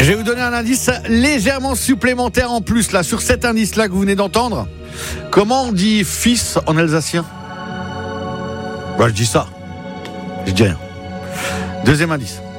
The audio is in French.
Je vais vous donner un indice légèrement supplémentaire en plus là, sur cet indice-là que vous venez d'entendre. Comment on dit fils en alsacien ? Bah, je dis ça. Je dis rien. Deuxième indice.